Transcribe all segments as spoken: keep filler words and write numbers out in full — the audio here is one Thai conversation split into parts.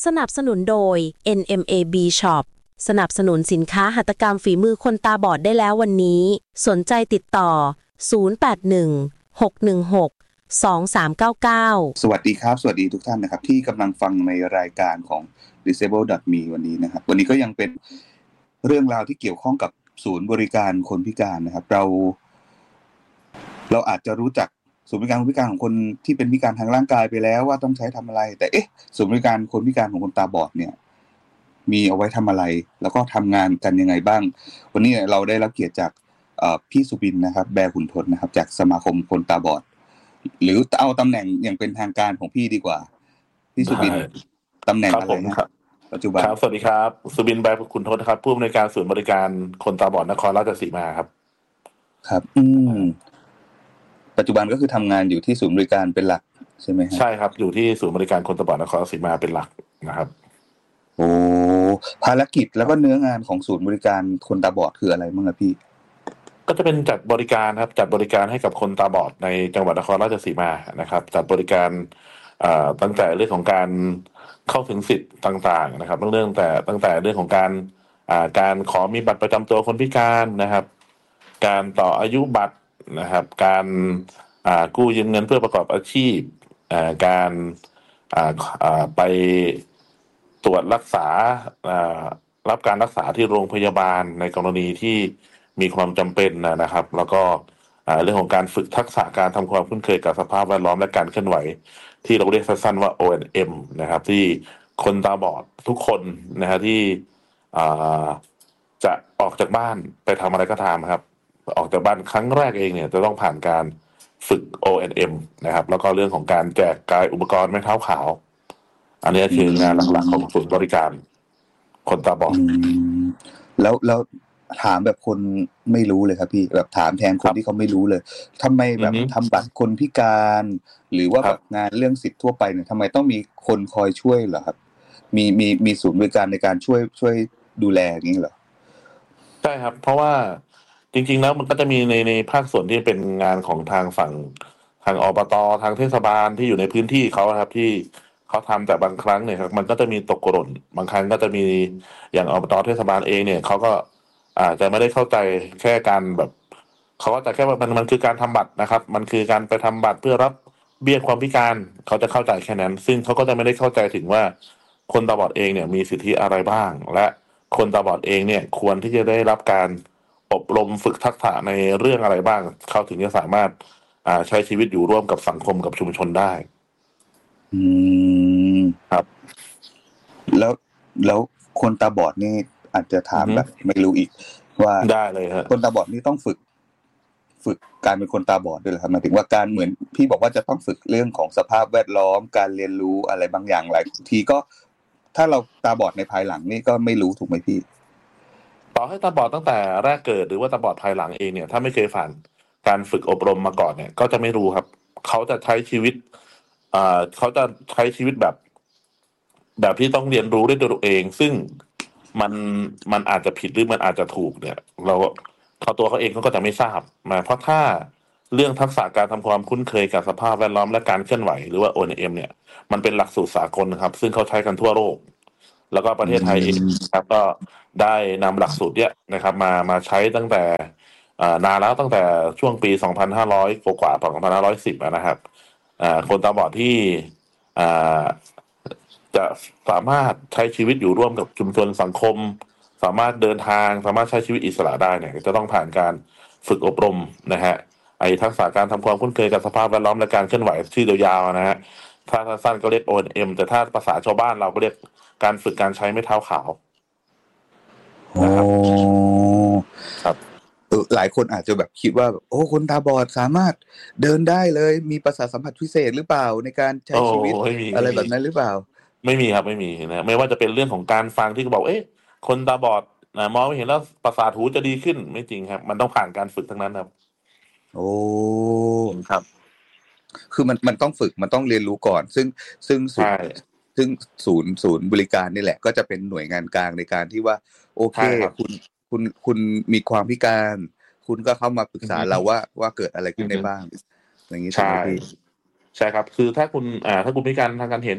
สนับสนุนโดย เอ็น เอ็ม เอ บี Shop สนับสนุนสินค้าหัตถกรรมฝีมือคนตาบอดได้แล้ววันนี้สนใจติดต่อศูนย์ แปด หนึ่ง หก หนึ่ง หก สอง สาม เก้า เก้าสวัสดีครับสวัสดีทุกท่านนะครับที่กำลังฟังในรายการของ disable ดอท มี วันนี้นะครับวันนี้ก็ยังเป็นเรื่องราวที่เกี่ยวข้องกับศูนย์บริการคนพิการนะครับเราเราอาจจะรู้จักศูนย์บริการคนพิการของคนที่เป็นพิการทางร่างกายไปแล้วว่าต้องใช้ทำอะไรแต่เอ๊ะศูนย์บริการคนพิการของคนตาบอดเนี่ยมีเอาไว้ทำอะไรแล้วก็ทำงานกันยังไงบ้างวันนี้เราได้รับเกียรติจากพี่สุบินนะครับแบร์ขุนทนนะครับจากสมาคมคนตาบอดหรือเอาตำแหน่งอย่างเป็นทางการของพี่ดีกว่าพี่สุบินตำแหน่งอะไรครับปัจจุบันครับสวัสดีครับสุบินแบร์ขุนทนครับผู้อำนวยการศูนย์บริการคนตาบอดนครราชสีมาครับครับอืมปัจจุบันก็คือทำงานอยู่ที่ศูนย์บริการเป็นหลักใช่ไหมครับใช่ครับอยู่ที่ศูนย์บริการคนตาบอดนครราชสีมาเป็นหลักนะครับโอ้ภารกิจแล้วก็เนื้องานของศูนย์บริการคนตาบอดคืออะไรบ้างครับพี่ก็จะเป็นจัดบริการครับจัดบริการให้กับคนตาบอดในจังหวัดนครราชสีมานะครับจัดบริการตั้งแต่เรื่องของการเข้าถึงสิทธิ์ต่างๆนะครับเรื่องแต่ตั้งแต่เรื่องของการการขอมีบัตรประจำตัวคนพิการนะครับการต่ออายุบัตรนะครับการกู้ยืมเงินเพื่อประกอบอาชีพการไปตรวจรักษารับการรักษาที่โรงพยาบาลในกรณีที่มีความจำเป็นนะครับแล้วก็เรื่องของการฝึกทักษะการทำความคุ้นเคยกับสภาพแวดล้อมและการเคลื่อนไหวที่เราเรียกสั้นๆว่า โอ เอ็น เอ็ม นะครับที่คนตาบอดทุกคนนะฮะที่จะออกจากบ้านไปทำอะไรก็ตามครับออกจากบ้านครั้งแรกเองเนี่ยจะต้องผ่านการฝึก โอ เอ็น เอ็ม นะครับแล้วก็เรื่องของการแจกกายอุปกรณ์ไม้เท้าขาวอันนี้คืองานหลักๆของศูนย์บริการคนตาบอดแล้วแล้วถามแบบคนไม่รู้เลยครับพี่แบบถามแทนคนที่เขาไม่รู้เลยทำไมแบบทำบัตรคนพิการหรือว่าแบบงานเรื่องสิทธิ์ทั่วไปเนี่ยทำไมต้องมีคนคอยช่วยเหรอครับมีมีมีศูนย์บริการในการช่วยช่วยดูแลอย่างนี้เหรอใช่ครับเพราะว่าจริงๆแล้วมันก็จะมีในในภาคส่วนที่เป็นงานของทางฝั่งทางอบต.ทางเทศบาลที่อยู่ในพื้นที่เขาครับที่เขาทำแต่บางครั้งเนี่ยครับมันก็จะมีตกหล่นบางครั้งก็จะมีอย่างอบต.เทศบาลเองเนี่ยเขาก็อาจจะไม่ได้เข้าใจแค่การแบบเขาก็จะแค่ว่ามันมันคือการทำบัตรนะครับมันคือการไปทำบัตรเพื่อรับเบี้ยความพิการเขาจะเข้าใจแค่นั้นซึ่งเขาก็จะไม่ได้เข้าใจถึงว่าคนตาบอดเองเนี่ยมีสิทธิอะไรบ้างและคนตาบอดเองเนี่ยควรที่จะได้รับการอบรมฝึกทักษะในเรื่องอะไรบ้างเขาถึงจะสามารถอ่าใช้ชีวิตอยู่ร่วมกับสังคมกับชุมชนได้อืมครับแล้วแล้วคนตาบอดนี่อาจจะถามแบบไม่รู้อีกว่าได้เลยฮะคนตาบอดนี่ต้องฝึกฝึกการเป็นคนตาบอดด้วยเหรอครับหมายถึงว่าการเหมือนพี่บอกว่าจะต้องฝึกเรื่องของสภาพแวดล้อมการเรียนรู้อะไรบางอย่างหลายทีก็ถ้าเราตาบอดในภายหลังนี่ก็ไม่รู้ถูกไหมพี่ต่อให้ตาบอดตั้งแต่แรกเกิดหรือว่าตาบอดภายหลังเองเนี่ยถ้าไม่เคยผ่านการฝึกอบรมมาก่อนเนี่ยก็จะไม่รู้ครับเขาจะใช้ชีวิตอ่าเขาจะใช้ชีวิตแบบแบบที่ต้องเรียนรู้ด้วยตัวเองซึ่งมันมันอาจจะผิดหรือมันอาจจะถูกเนี่ยเราเขาตัวเขาเองเขาก็จะไม่ทราบมาเพราะถ้าเรื่องทักษะการทำความคุ้นเคยกับสภาพแวดล้อมและการเคลื่อนไหวหรือว่า โอ เอ็น เอ็ม เนี่ยมันเป็นหลักสูตรสากลนะครับซึ่งเขาใช้กันทั่วโลกแล้วก็ประเทศไทยเองครับก็ได้นำหลักสูตรเนี้ยนะครับมามาใช้ตั้งแต่นานแล้วตั้งแต่ช่วงปีสองพันห้าร้อยกว่าๆสองพันห้าร้อยสิบนะครับคนตาบอดที่จะสามารถใช้ชีวิตอยู่ร่วมกับชุมชนสังคมสามารถเดินทางสามารถใช้ชีวิตอิสระได้เนี่ยจะต้องผ่านการฝึกอบรมนะฮะไอ้ทักษะการทำความคุ้นเคยกับสภาพแวดล้อมและการเคลื่อนไหวชื่อยาวๆนะฮะถ้าสั้นก็เรียก โอ เอ็น เอ็ม แต่ถ้าภาษาชาวบ้านเราก็เรียกการฝึกการใช้ไม้เท้าขาวนะครับครับหลายคนอาจจะแบบคิดว่าโอ้คนตาบอดสามารถเดินได้เลยมีประสาทสัมผัสพิเศษหรือเปล่าในการใช้ชีวิตอะไรแบบนั้นหรือเปล่าไม่มีครับไม่มีนะไม่ว่าจะเป็นเรื่องของการฟังที่เขาบอกเอ๊ะคนตาบอดนะมองไม่เห็นแล้วประสาทหูจะดีขึ้นไม่จริงครับมันต้องผ่านการฝึกทั้งนั้นครับโอ้ครับคือมันมันต้องฝึกมันต้องเรียนรู้ก่อนซึ่งซึ่งศูนย์ซึ่งศูนย์ศูนย์บริการนี่แหละก็จะเป็นหน่วยงานกลางในการที่ว่าโอเคคุณคุณคุณมีความพิการคุณก็เข้ามาปรึกษาเราว่าว่าเกิดอะไรขึ้นได้บ้างอย่างนี้ใช่ไหมพี่ใช่ครับคือถ้าคุณอ่าถ้าคุณพิการทางการเห็นเนี่ย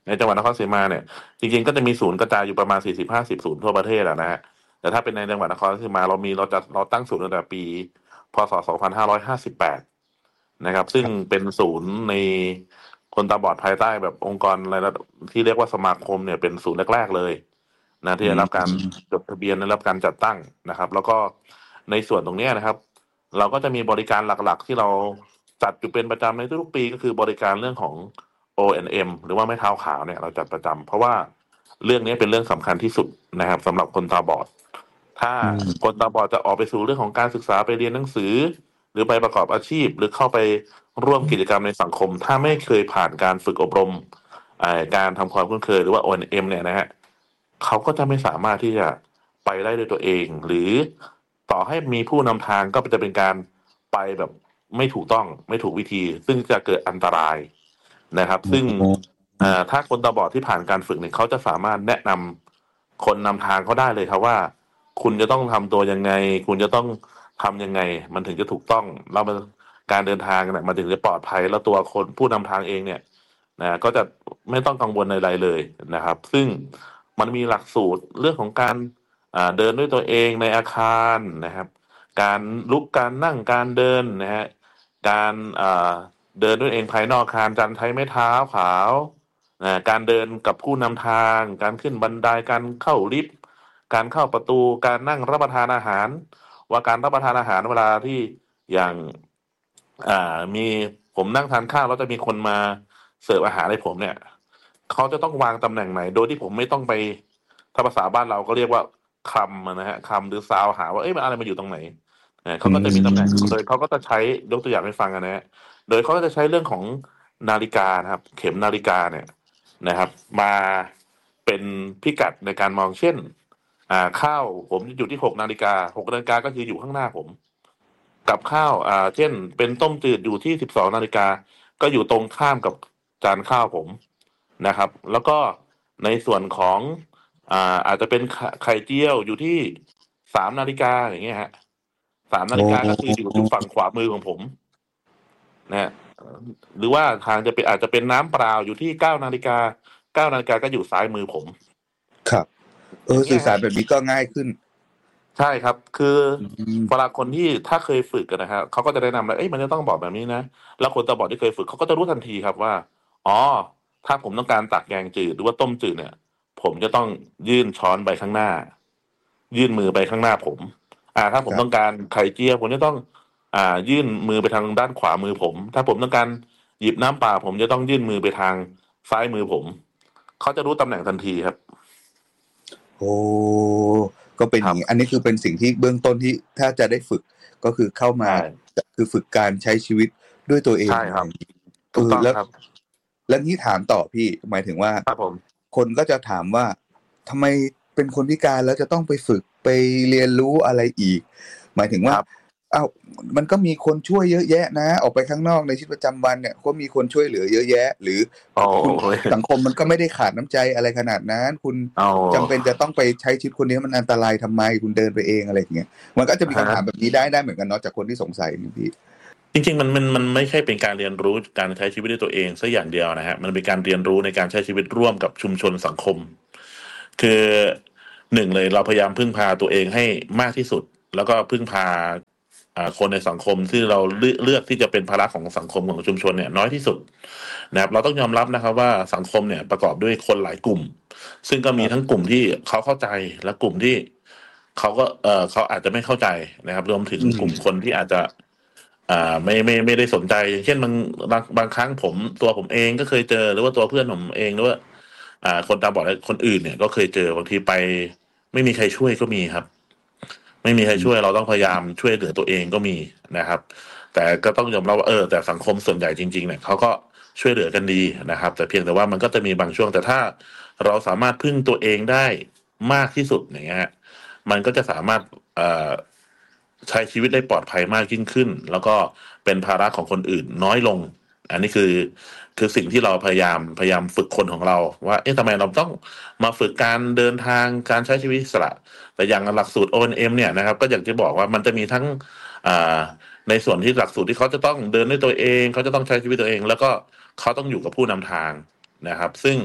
ในจังหวัดนครศรีมาเนี่ยจริงๆก็จะมีศูนย์กระจายอยู่ประมาณสี่สิบห้าสิบศูนย์ทั่วประเทศอะนะฮะแต่ถ้าเป็นในจังหวัดนครราชสีมาเรามีเราจะเราตั้งศูนย์ตั้งแต่ปีพศสองพันห้าร้อยห้าสิบแปดนะครับซึ่งเป็นศูนย์ในคนตาบอดภายใต้แบบองค์กรอะไรนะที่เรียกว่าสมาคมเนี่ยเป็นศูนย์แรกๆเลยนะที่ได้รับการจดทะเบียนได้รับการจัดตั้งนะครับแล้วก็ในส่วนตรงเนี้ยนะครับเราก็จะมีบริการหลักๆที่เราจัดอยู่เป็นประจำในทุกๆปีก็คือบริการเรื่องของ โอ เอ็น เอ็ม หรือว่าไม้เท้าขาวเนี่ยเราจัดประจำเพราะว่าเรื่องนี้เป็นเรื่องสำคัญที่สุดนะครับสำหรับคนตาบอดถ้าคนตาบอดจะออกไปสู่เรื่องของการศึกษาไปเรียนหนังสือหรือไปประกอบอาชีพหรือเข้าไปร่วมกิจกรรมในสังคมถ้าไม่เคยผ่านการฝึกอบรมการทำความคุ้นเคยหรือว่า โอ เอ็น เอ็ม เนี่ยนะฮะเขาก็จะไม่สามารถที่จะไปได้ด้วยตัวเองหรือต่อให้มีผู้นำทางก็จะเป็นการไปแบบไม่ถูกต้องไม่ถูกวิธีซึ่งจะเกิดอันตรายนะครับซึ่งถ้าคนตาบอดที่ผ่านการฝึกเนี่ยเขาจะสามารถแนะนำคนนำทางเขาได้เลยครับว่าคุณจะต้องทำตัวยังไงคุณจะต้องทำยังไงมันถึงจะถูกต้องแล้วมันการเดินทางเนี่ยมันถึงจะปลอดภัยแล้วตัวคนผู้นำทางเองเนี่ยนะก็จะไม่ต้องกังวลอะไรเลยนะครับซึ่งมันมีหลักสูตรเรื่องของการเดินด้วยตัวเองในอาคารนะครับการลุกการนั่งการเดินนะฮะการเดินด้วยเองภายนอกอาคารการใช้ไม้เท้าขาวการเดินกับผู้นำทางการขึ้นบันไดการเข้าลิฟต์การเข้าประตูการนั่งรับประทานอาหารว่าการรับประทานอาหารเวลาที่อย่างอ่ามีผมนั่งทานข้าวแล้วจะมีคนมาเสิร์ฟอาหารให้ผมเนี่ยเขาจะต้องวางตำแหน่งไหนโดยที่ผมไม่ต้องไปถ้าภาษาบ้านเราก็เรียกว่าคำนะฮะคำหรือซาวหาว่าเอ้ยมันอะไรมาอยู่ตรงไหนเขาก็จะมีตำแหน่งโดยเขาก็จะใช้ยกตัวอย่างให้ฟังกันนะฮะโดยเขาก็จะใช้เรื่องของนาฬิกานะครับเข็มนาฬิกาเนี่ยนะครับมาเป็นพิกัดในการมองเช่นอ่าข้าวผมอยู่ที่หกนาฬิกาหกนาฬิกาก็คืออยู่ข้างหน้าผมกับข้าวอ่าเช่นเป็นต้มจืดอยู่ที่สิบสองนาฬิกาก็อยู่ตรงข้ามกับจานข้าวผมนะครับแล้วก็ในส่วนของอ่าอาจจะเป็นไข่เจียวอยู่ที่สามนาฬิกาอย่างเงี้ยฮะสามนาฬิกาก็คืออยู่อยู่ฝั่งขวามือของผมนะฮะหรือว่าทางจะเป็นอาจจะเป็นน้ำเปล่าอยู่ที่เก้านาฬิกาเก้านาฬิกาก็อยู่ซ้ายมือผมครับเออสื่อสารแบบนี้ก็ง่ายขึ้นใช่ครับคือเวลาคนที่ถ้าเคยฝึกกันนะครับเขาก็จะแนะนำว่าเอ้ยมันจะต้องบอกแบบนี้นะแล้วคนตาบอดที่เคยฝึกเขาก็จะรู้ทันทีครับว่าอ๋อถ้าผมต้องการตักแกงจืดหรือว่าต้มจืดเนี่ยผมจะต้องยื่นช้อนไปข้างหน้ายื่นมือไปข้างหน้าผมอ่าถ้าผมต้องการไข่เจียวผมจะต้องอ่ายื่นมือไปทางด้านขวามือผมถ้าผมต้องการหยิบน้ำเปล่าผมจะต้องยื่นมือไปทางซ้ายมือผมเขาจะรู้ตำแหน่งทันทีครับโอ้ก็เป็นอย่างนี้อันนี้คือเป็นสิ่งที่เบื้องต้นที่ถ้าจะได้ฝึกก็คือเข้ามาคือฝึกการใช้ชีวิตด้วยตัวเองใช่ครับถูกต้องครับแล้วนี้ถามต่อพี่หมายถึงว่าคนก็จะถามว่าทำไมเป็นคนพิการแล้วจะต้องไปฝึกไปเรียนรู้อะไรอีกหมายถึงว่าอ้าวมันก็มีคนช่วยเยอะแยะนะออกไปข้างนอกในชีวิตประจำวันเนี่ยก็มีคนช่วยเหลือเยอะแยะหรือสังคมมันก็ไม่ได้ขาดน้ำใจอะไรขนาดนั้นคุณจำเป็นจะต้องไปใช้ชีวิตคนนี้มันอันตรายทำไมคุณเดินไปเองอะไรอย่างเงี้ยมันก็จะมีคำถามแบบนี้ได้ได้เหมือนกันเนาะจากคนที่สงสัยนี่พี่จริงๆมันมันมันไม่ใช่เป็นการเรียนรู้การใช้ชีวิตด้วยตัวเองซะอย่างเดียวนะฮะมันเป็นการเรียนรู้ในการใช้ชีวิตร่วมกับชุมชนสังคมคือหนึ่งเลยเราพยายามพึ่งพาตัวเองให้มากที่สุดแล้วก็พึ่งพาคนในสังคมที่เราเลือกที่จะเป็นภาระของสังคมของชุมชนเนี่ยน้อยที่สุดนะครับเราต้องยอมรับนะครับว่าสังคมเนี่ยประกอบด้วยคนหลายกลุ่มซึ่งก็มีทั้งกลุ่มที่เขาเข้าใจและกลุ่มที่เขาก็เออเขาอาจจะไม่เข้าใจนะครับรวมถึงกลุ่มคนที่อาจจะอ่าไม่ไม่ไม่ได้สนใจอย่างเช่นบางบางบางครั้งผมตัวผมเองก็เคยเจอหรือว่าตัวเพื่อนผมเองหรือว่าอ่าคนตาบอดคนอื่นเนี่ยก็เคยเจอบางทีไปไม่มีใครช่วยก็มีครับไม่มีใครช่วยเราต้องพยายามช่วยเหลือตัวเองก็มีนะครับแต่ก็ต้องยอมรับว่าเออแต่สังคมส่วนใหญ่จริงๆเนี่ยเขาก็ช่วยเหลือกันดีนะครับแต่เพียงแต่ว่ามันก็จะมีบางช่วงแต่ถ้าเราสามารถพึ่งตัวเองได้มากที่สุดอย่างเงี้ยมันก็จะสามารถเอ่อใช้ชีวิตได้ปลอดภัยมากยิ่งขึ้นแล้วก็เป็นภาระของคนอื่นน้อยลงอันนี้คือคือสิ่งที่เราพยายามพยายามฝึกคนของเราว่าเอ๊ะทำไมเราต้องมาฝึกการเดินทางการใช้ชีวิตอิสระแต่อย่างหลักสูตร โอ เอ็น เอ็ม เนี่ยนะครับก็อยากจะบอกว่ามันจะมีทั้งอ่าในส่วนที่หลักสูตรที่เขาจะต้องเดินด้วยตัวเองเขาจะต้องใช้ชีวิตตัวเองแล้วก็เขาต้องอยู่กับผู้นำทางนะครับซึ่ง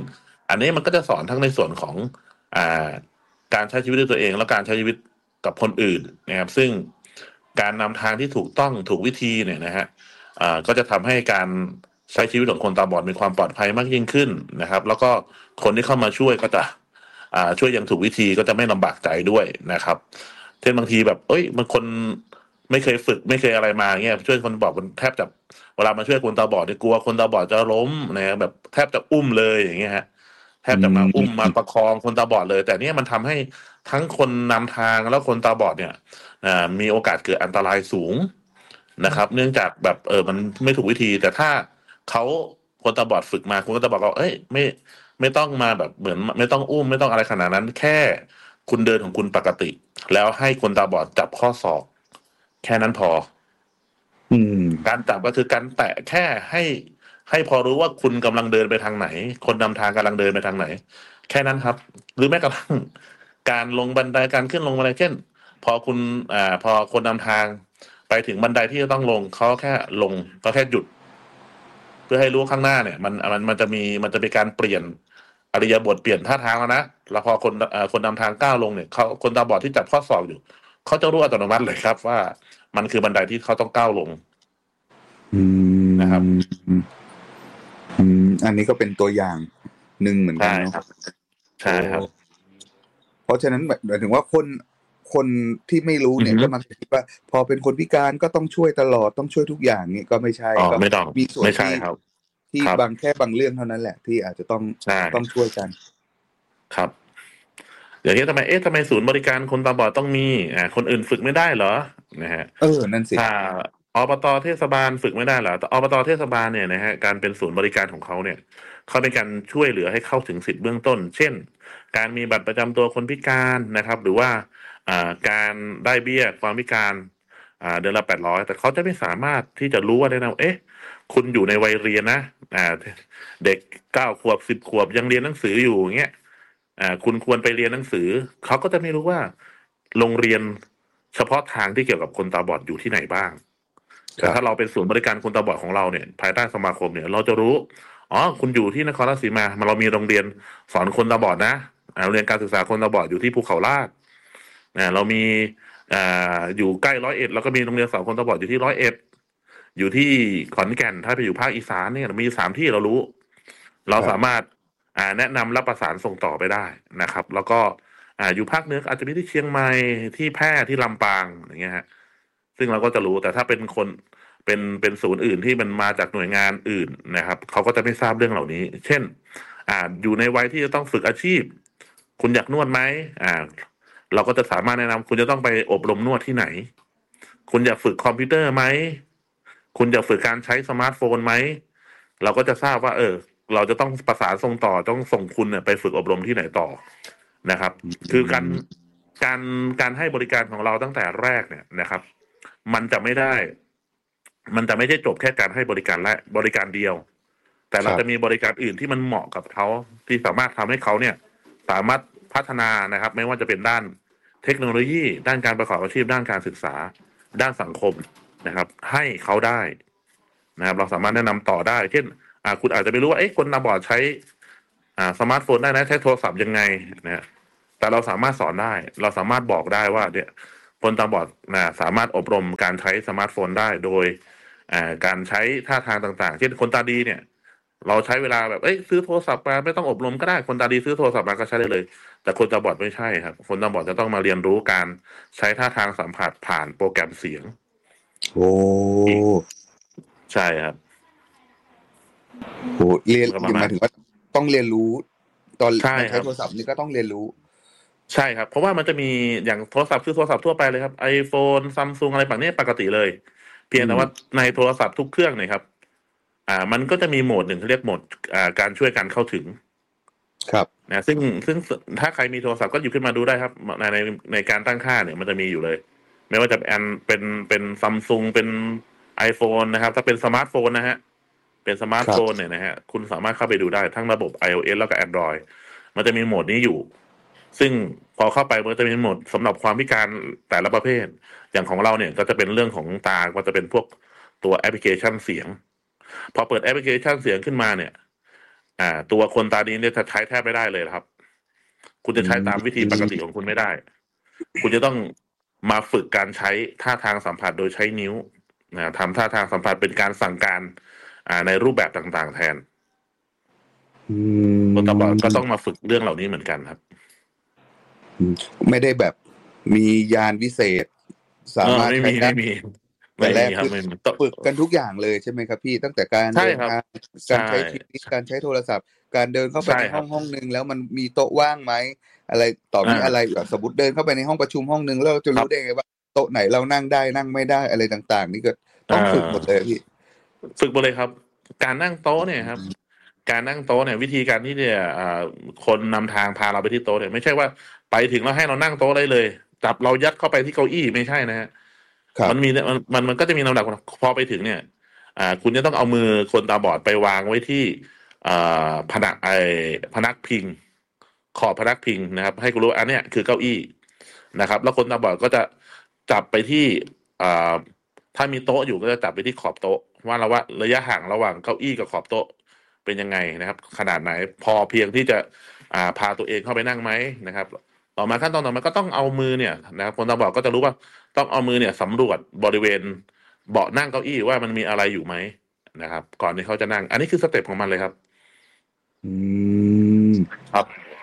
อันนี้มันก็จะสอนทั้งในส่วนของอ่าการใช้ชีวิตด้วยตัวเองและการใช้ชีวิตกับคนอื่นนะครับซึ่งการนำทางที่ถูกต้องถูกวิธีเนี่ยนะฮะอ่าก็จะทำให้การใช้ชีวิตของคนตาบอดมีความปลอดภัยมากยิ่งขึ้นนะครับแล้วก็คนที่เข้ามาช่วยก็จะอ่าช่วยอย่างถูกวิธีก็จะไม่ลำบากใจด้วยนะครับเช่นบางทีแบบเอ้ยบางคนไม่เคยฝึกไม่เคยอะไรมาเงี้ยช่วยคนตาบอดมันแทบจะเวลามาช่วยคนตาบอดเนี่ยกลัวคนตาบอดจะล้มนะแบบแทบจะอุ้มเลยอย่างเงี้ยฮะแทบจะมาอุ้มมาประคองคนตาบอดเลยแต่เนี่ยมันทำให้ทั้งคนนำทางแล้วคนตาบอดเนี่ยอ่ามีโอกาสเกิดอันตรายสูงนะครับเนื่องจากแบบเออมันไม่ถูกวิธีแต่ถ้าเขาคนตาบอดฝึกมาคุณก็จะบอกว่าเอ้ยไม่ไม่ต้องมาแบบเหมือนไม่ต้องอุ้มไม่ต้องอะไรขนาดนั้นแค่คุณเดินของคุณปกติ แล้วให้คนตาบอดจับข้อศอกแค่นั้นพออืมการจับก็คือการแตะแค่ให้ให้พอรู้ว่าคุณกำลังเดินไปทางไหน คนนำทางกำลังเดินไปทางไหน แค่นั้นครับ หรือแม้กระทั่งการลงบันไดการขึ้นลงบันไดเช่นพอคุณอ่าพอคนนำทางไปถึงบันไดที่จะต้องลงเขาแค่ลงก็แค่หยุด เพื่อให้รู้ข้างหน้าเนี่ยมันมันมันจะมีมันจะมีการเปลี่ยนอริยบทเปลี่ยนท่าทางแล้วนะแล้วพอคนเอ่อคนนำทางก้าวลงเนี่ยเขาคนตาบอดที่จับข้อศอกอยู่เขาจะรู้อัตโนมัติเลยครับว่ามันคือบันไดที่เขาต้องก้าวลงอืมนะครับอืมอันนี้ก็เป็นตัวอย่างหนึ่งเหมือนกันใช่เนาะครับใช่ครับเพราะฉะนั้นหมายถึงว่าคนคนที่ไม่รู้เนี่ยอือฮึก็มักจะคิดว่า พอเป็นคนพิการก็ต้องช่วยตลอดต้องช่วยทุกอย่างนี่ก็ไม่ใช่อ๋อก็ไม่ต้องมีส่วนไม่ใช่ที่ครับที่ครับบางแค่บางเรื่องเท่านั้นแหละ ที่อาจจะต้องใช่ต้องช่วยกันครับอย่างนี้ทำไมเอ๊ะทำไมศูนย์บริการคนตาบอดต้องมีอ่าคนอื่นฝึกไม่ได้เหรอนะฮะเออนั่นสิถ้าอบตเทศบาลฝึกไม่ได้เหรอแต่อบตเทศบาลเนี่ยนะฮะการเป็นศูนย์บริการของเขาเนี่ยเขาเป็นการช่วยเหลือให้เข้าถึงสิทธิเบื้องต้น เช่น การมีบัตรประจำตัวคนพิการนะครับ หรือว่าอ่าการได้เบี้ยความพิการอ่าเดือนละแปดร้อยแต่เขาจะไม่สามารถที่จะรู้ว่าได้นะเอ๊ะคุณอยู่ในวัยเรียนนะอ่าเด็กเก้าขวบสิบขวบยังเรียนหนังสืออยู่อย่างเงี้ยอ่าคุณควรไปเรียนหนังสือเขาก็จะไม่รู้ว่าโรงเรียนเฉพาะทางที่เกี่ยวกับคนตาบอดอยู่ที่ไหนบ้าง แต่ถ้าเราเป็นศูนย์บริการคนตาบอดของเราเนี่ยภายใต้สมาคมเนี่ยเราจะรู้อ๋อคุณอยู่ที่นครราชสีมาเรามีโรงเรียนสอนคนตาบอดนะอ่าโรงเรียนการศึกษาคนตาบอดอยู่ที่ภูเขาลาดนะเรามีอ่าอยู่ใกล้ร้อยเอ็ดแล้วก็มีโรงเรียนสอนคนตาบอดอยู่ที่ร้อยเอ็ดอยู่ที่ขอนแก่นถ้าไปอยู่ภาคอีสานเนี่ยมีสามที่เรารู้ เราสามารถอ่าแนะนำและประสานส่งต่อไปได้นะครับ แล้วก็อ่าอยู่ภาคเหนืออาจจะมีที่เชียงใหม่ที่แพร่ที่ลำปางอย่างเงี้ยฮะซึ่งเราก็จะรู้แต่ถ้าเป็นคนเป็นเป็นศูนย์อื่นที่มันมาจากหน่วยงานอื่นนะครับเขาก็จะไม่ทราบเรื่องเหล่านี้ เช่น อ่าอยู่ในวัยที่จะต้องฝึกอาชีพ คุณอยากนวดไหมอ่า เราก็จะสามารถแนะนำคุณจะต้องไปอบรมนวดที่ไหน คุณอยากฝึกคอมพิวเตอร์ไหมคุณอยากฝึกการใช้สมาร์ทโฟนไหมเราก็จะทราบว่า เออ เราจะต้องประสานส่งต่อต้องส่งคุณเนี่ยไปฝึกอบรมที่ไหนต่อนะครับ คือการการการให้บริการของเราตั้งแต่แรกเนี่ยนะครับ มันจะไม่ได้ มันจะไม่ใช่จบแค่การให้บริการและบริการเดียว แต่เราครับจะมีบริการอื่นที่มันเหมาะกับเขาที่สามารถทำให้เขาเนี่ย สามารถพัฒนานะครับ ไม่ว่าจะเป็นด้านเทคโนโลยี ด้านการประกอบอาชีพด้านการศึกษา ด้านสังคมนะครับ ให้เขาได้นะครับ เราสามารถแนะนำต่อได้ เช่น อ่าคุณอาจจะไม่รู้ว่าเอ๊ะคนตาบอดใช้ อ่าสมาร์ทโฟนได้นะใช้โทรศัพท์ยังไงนะแต่เราสามารถสอนได้ เราสามารถบอกได้ว่าเนี่ยคนตาบอดนะสามารถอบรมการใช้สมาร์ทโฟนได้โดยอ่าการใช้ท่าทางต่างๆ เช่นคนตาดีเนี่ย เราใช้เวลาแบบเอ้ยซื้อโทรศัพท์มาไม่ต้องอบรมก็ได้คนตาดีซื้อโทรศัพท์มาก็ใช้ได้เลย แต่คนตาบอดไม่ใช่ครับ คนตาบอดจะต้องมาเรียนรู้การใช้ท่าทางสัมผัสผ่านโปรแกรมเสียงโอ้ใช่ครับโหเรียนก็ประมาณหมายถึงว่าต้องเรียนรู้ ตอนใช่การครัใช้บโทรศัพท์นี่ก็ต้องเรียนรู้ใช่ครับเพราะว่ามันจะมีอย่างโทรศัพท์คือโทรศัพท์ทั่วไปเลยครับ iPhone Samsung อะไรแบบนี้ปกติเลย เพียงแต่ว่าในโทรศัพท์ทุกเครื่องเนี่ยครับ อ่า มันก็จะมีโหมดหนึ่งเขาเรียกโหมดอ่าการช่วยการเข้าถึงครับนะซึ่งซึ่งถ้าใครมีโทรศัพท์ก็หยิบขึ้นมาดูได้ครับในในในการตั้งค่าเนี่ยมันจะมีอยู่เลย ไม่ว่าจะเป็นเป็นเป็นซัมซุงเป็น iPhone นะครับ ถ้าเป็นสมาร์ทโฟนนะฮะเป็นสมาร์ทโฟนเนี่ยนะฮะคุณสามารถเข้าไปดูได้ทั้งระบบ iOS แล้วก็ Android มันจะมีโหมดนี้อยู่ ซึ่งพอเข้าไปมันจะมีโหมดสำหรับความพิการแต่ละประเภท อย่างของเราเนี่ยก็จะเป็นเรื่องของตาก็จะเป็นพวกตัวแอปพลิเคชันเสียง พอเปิดแอปพลิเคชันเสียงขึ้นมาเนี่ยอ่า ตัวคนตาดีเนี่ยจะใช้แทบไม่ได้เลยครับ คุณจะใช้ตามวิธีปกติของคุณไม่ได้ คุณจะต้องมาฝึกการใช้ท่าทางสัมผัสโดยใช้นิ้วนะทำท่าทางสัมผัสเป็นการสั่งการ อ่า ในรูปแบบต่างๆแทนคนตาบอดก็ต้องมาฝึกเรื่องเหล่านี้เหมือนกันครับไม่ได้แบบมียานวิเศษสามารถไม่มีไม่มีแต่แรกคือฝึกกันทุกอย่างเลยใช่ไหมครับพี่ตั้งแต่การเดินทางการใช้ชีวิตการใช้โทรศัพท์การเดินเข้าไปในห้องห้องนึงแล้วมันมีโต๊ะว่างไหมอะไรต่อมีอะไรแบบสมมติเดินเข้าไปในห้องประชุมห้องนึงแล้วเราจะรู้ได้ไงว่าโต๊ะไหนเรานั่งได้นั่งไม่ได้อะไรต่างๆนี่ก็ต้องฝึกหมดเลยพี่ฝึกหมดเลยครับการนั่งโต๊ะเนี่ยครับการนั่งโต๊ะเนี่ยวิธีการที่เนี่ยคนนำทางพาเราไปที่โต๊ะเนี่ยไม่ใช่ว่าไปถึงแล้วให้เรานั่งโต๊ะได้เลยจับเรายัดเข้าไปที่เก้าอี้ไม่ใช่นะฮะมันมีมันมันมันก็จะมีลำดับพอไปถึงเนี่ยอ่าคุณจะต้องเอามือคนตาบอดไปวางไว้ที่อ่าพนักไอพนักพิงขอบพนักพิงนะครับให้คุณรู้อันเนี้ยคือเก้าอี้นะครับแล้วคนตาบอดก็จะจับไปที่อ่าถ้ามีโต๊ะอยู่ก็จะจับไปที่ขอบโต๊ะว่าเราว่าระยะห่างระหว่างเก้าอี้กับขอบโต๊ะเป็นยังไงนะครับขนาดไหนพอเพียงที่จะอ่าพาตัวเองเข้าไปนั่งไหมนะครับต่อมาขั้นตอนต่อมาก็ต้องเอามือเนี่ยนะครับคนตาบอดก็จะรู้ว่าต้องเอามือเนี่ยสำรวจบริเวณเบาะนั่งเก้าอี้ว่ามันมีอะไรอยู่ไหมนะครับก่อนที่เขาจะนั่งอันนี้คือสเต็ปของมันเลยครับอืมครับ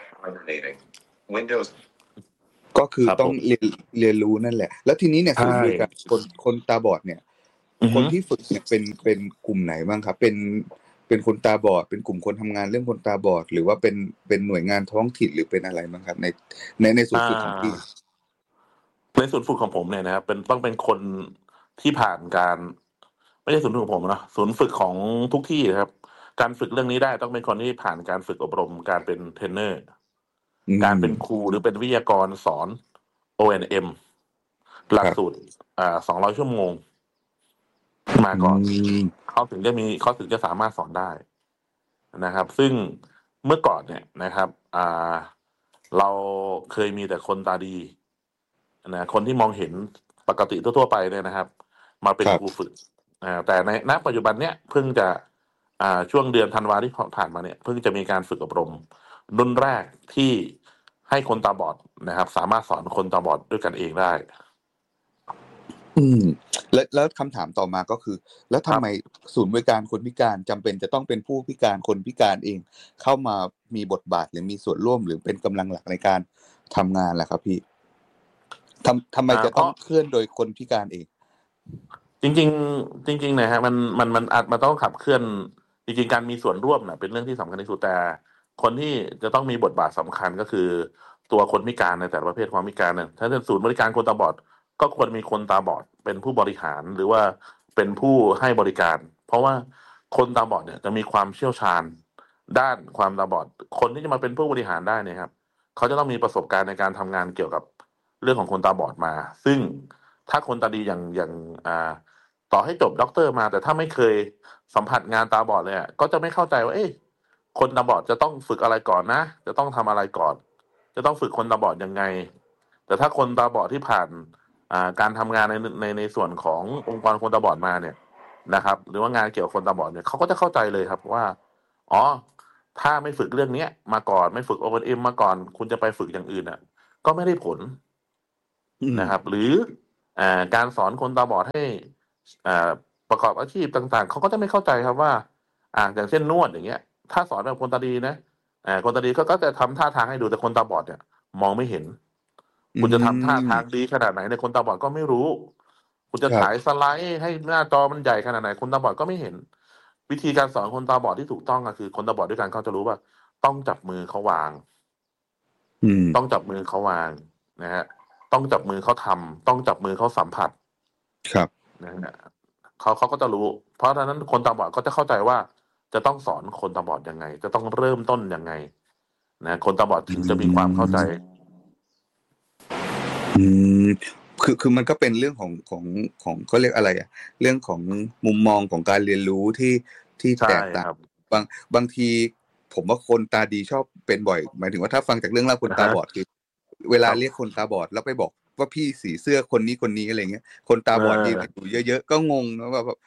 Windows ก็คือต้องเรียนเรียนรู้นั่นแหละแล้วทีนี้เนี่ยศูนย์บริการคนคนตาบอดเนี่ยคนที่ฝึกเนี่ยเป็นเป็นกลุ่มไหนบ้างครับเป็นเป็นคนตาบอดเป็นกลุ่มคนทำงานเรื่องคนตาบอดหรือว่าเป็นเป็นหน่วยงานท้องถิ่นหรือเป็นอะไรบ้างครับในในในศูนย์ฝึกของพี่ในศูนย์ฝึกของผมเนี่ยนะครับเป็นต้องเป็นคนที่ผ่านการไม่ใช่ศูนย์ฝึกของผมนะศูนย์ฝึกของทุกที่นะครับการฝึกเรื่องนี้ได้ต้องเป็นคนที่ผ่านการฝึกอบรมการเป็นเทรนเนอร์การเป็นครูหรือเป็นวิทยากรสอน โอ เอ็น เอ็ม หลักสูตรอ่าสองร้อยชั่วโมงมาก่อนเขาถึงจะมีเขาถึงจะสามารถสอนได้นะครับซึ่งเมื่อก่อนเนี่ยนะครับอ่าเราเคยมีแต่คนตาดีนะคนที่มองเห็นปกติทั่วๆไปเนี่ยนะครับมาเป็นครูฝึกอ่าแต่ในณปัจจุบันเนี้ยเพิ่งจะอ่าช่วงเดือนธันวาที่ผ่านมาเนี่ยเพิ่งจะมีการฝึกอบรมรุ่นแรกที่ให้คนตาบอดนะครับสามารถสอนคนตาบอดด้วยกันเองได้อืมแล้วแล้วคำถามต่อมาก็คือแล้วทำไมศูนย์บริการคนพิการจำเป็นจะต้องเป็นผู้พิการคนพิการเองเข้ามามีบทบาทหรือมีส่วนร่วมหรือเป็นกำลังหลักในการทำงานล่ะครับพี่ทำทำไมจะต้องเคลื่อนโดยคนพิการเองจริงๆจริงๆนะฮะมันมันมันอาจมันต้องขับเคลื่อนจริงๆการมีส่วนร่วมนะเป็นเรื่องที่สำคัญที่สุดแต่คนที่จะต้องมีบทบาทสำคัญก็คือตัวคนพิการในแต่ละประเภทความพิการเนี่ยถ้าเป็นศูนย์บริการคนตาบอดก็ควรมีคนตาบอดเป็นผู้บริหารหรือว่าเป็นผู้ให้บริการเพราะว่าคนตาบอดเนี่ยจะมีความเชี่ยวชาญด้านความตาบอดคนที่จะมาเป็นผู้บริหารได้เนี่ยครับเขาจะต้องมีประสบการณ์ในการทำงานเกี่ยวกับเรื่องของคนตาบอดมาซึ่งถ้าคนตาดีอย่างอย่างอ่าต่อให้จบด็อกเตอร์มาแต่ถ้าไม่เคยสัมผัสงานตาบอดเลยอ่ะก็จะไม่เข้าใจว่าเอ๊ะคนตาบอดจะต้องฝึกอะไรก่อนนะจะต้องทำอะไรก่อนจะต้องฝึกคนตาบอดยังไงแต่ถ้าคนตาบอดที่ผ่านอ่าการทำงานในในในส่วนขององค์กรคนตาบอดมาเนี่ยนะครับหรือว่างานเกี่ยวกับคนตาบอดเนี่ยเขาก็จะเข้าใจเลยครับว่าอ๋อถ้าไม่ฝึกเรื่องนี้มาก่อนไม่ฝึก โอ เอ็น เอ็ม มาก่อนคุณจะไปฝึกอย่างอื่นอ่ะก็ไม่ได้ผลนะครับหรืออ่าการสอนคนตาบอดให้อ่าประกอบอาชีพต่างๆเขาก็จะไม่เข้าใจครับว่าอ่าอย่างเช่นนวดอย่างเงี้ยถ้าสอนแบบคนตาดีนะอ่าคนตาดีก็ก็จะทำท่าทางให้ดูแต่คนตาบอดเนี่ยมองไม่เห็นคุณจะทำท่าทางดีขนาดไหนในคนตาบอดก็ไม่รู้คุณจะถ่ายสไลด์ให้หน้าจอมันใหญ่ขนาดไหนคนตาบอดก็ไม่เห็นวิธีการสอนคนตาบอดที่ถูกต้องก็คือคนตาบอดด้วยกันเขาจะรู้ว่าต้องจับมือเขาวางต้องจับมือเขาวางนะฮะต้องจับมือเขาทำต้องจับมือเขาสัมผัสครับนะฮะเขาเขาก็จะรู้เพราะฉะนั้นคนตาบอดก็จะเข้าใจว่าจะต้องสอนคนตาบอดยังไงจะต้องเริ่มต้นยังไงนะคนตาบอดถึงจะมีความเข้าใจอืมคือคือมันก็เป็นเรื่องของของของเขาเรียกอะไรอ่ะเรื่องของมุมมองของการเรียนรู้ที่ที่แตกต่างบางบางทีผมว่าคนตาดีชอบเป็นบ่อยหมายถึงว่าถ้าฟังจากเรื่องเล่าคนตาบอดคือเวลาเรียกคนตาบอดแล้วไปบอกว่าพี่สีเสื้อคนนี้คนนี้อะไรเงี้ยคนตาบอดยืนอยู่เยอะๆก็งงนะว่าแบบ